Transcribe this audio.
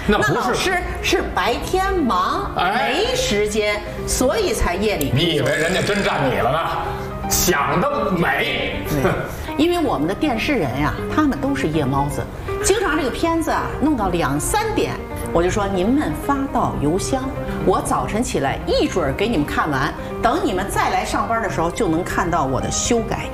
那不是老师是白天忙，没时间，所以才夜里。 你以为人家真占你了呢？想得美！ 因为我们的电视人呀，他们都是夜猫子，经常这个片子啊弄到2、3点，我就说您们发到邮箱，我早晨起来一准儿给你们看完，等你们再来上班的时候就能看到我的修改。